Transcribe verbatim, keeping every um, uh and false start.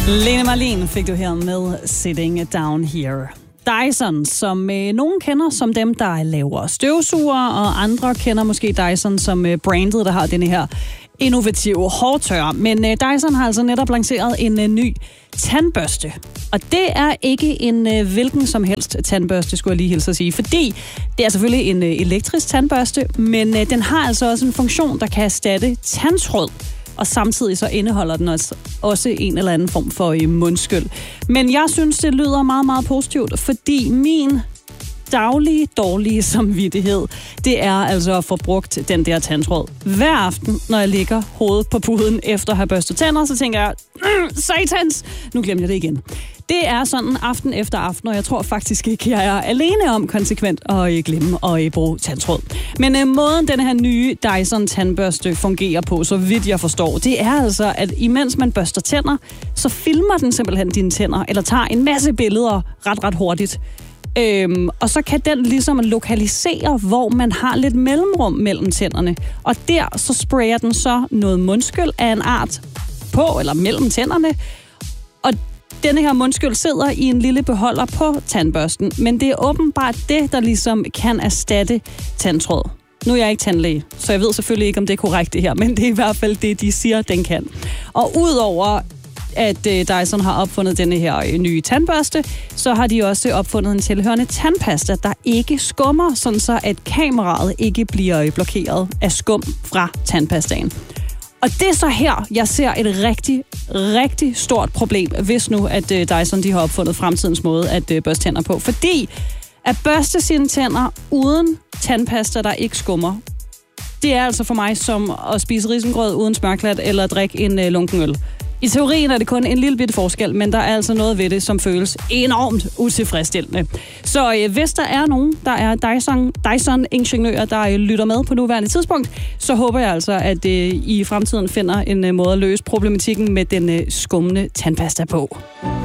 Lene Marlin fik du her med Sitting Down Here. Dyson, som øh, nogen kender som dem, der laver støvsuger, og andre kender måske Dyson som øh, brandet, der har denne her innovative hårtørrer. Men øh, Dyson har altså netop lanceret en øh, ny tandbørste. Og det er ikke en øh, hvilken som helst tandbørste, skulle jeg lige hilse at sige. Fordi det er selvfølgelig en øh, elektrisk tandbørste, men øh, den har altså også en funktion, der kan erstatte tandtråd. Og samtidig så indeholder den også, også en eller anden form for øh, mundskyld. Men jeg synes, det lyder meget, meget positivt, fordi min daglige, dårlige samvittighed, det er altså at få brugt den der tandtråd. Hver aften, når jeg ligger hovedet på puden efter at have børstet tænder, så tænker jeg, mm, satans, nu glemmer jeg det igen. Det er sådan aften efter aften, og jeg tror faktisk ikke, jeg er alene om konsekvent at glemme at bruge tandtråd. Men øh, måden den her nye Dyson tandbørste fungerer på, så vidt jeg forstår, det er altså, at imens man børster tænder, så filmer den simpelthen dine tænder, eller tager en masse billeder ret, ret hurtigt. Øhm, og så kan den ligesom lokalisere, hvor man har lidt mellemrum mellem tænderne. Og der så sprayer den så noget mundskyld af en art på eller mellem tænderne. Og denne her mundskyld sidder i en lille beholder på tandbørsten. Men det er åbenbart det, der ligesom kan erstatte tandtråd. Nu er jeg ikke tandlæge, så jeg ved selvfølgelig ikke, om det er korrekt det her. Men det er i hvert fald det, de siger, den kan. Og udover at Dyson har opfundet denne her nye tandbørste, så har de også opfundet en tilhørende tandpasta, der ikke skummer, sådan så at kameraet ikke bliver blokeret af skum fra tandpastaen. Og det er så her, jeg ser et rigtig, rigtig stort problem, hvis nu, at Dyson de har opfundet fremtidens måde at børste tænder på. Fordi at børste sine tænder uden tandpasta, der ikke skummer, det er altså for mig som at spise risengrød uden smørklat eller at drikke en lunken øl. I teorien er det kun en lille bitte forskel, men der er altså noget ved det, som føles enormt utilfredsstillende. Så øh, hvis der er nogen, der er Dyson, Dyson-ingeniører, der øh, lytter med på nuværende tidspunkt, så håber jeg altså, at øh, I fremtiden finder en øh, måde at løse problematikken med den øh, skummende tandpasta på.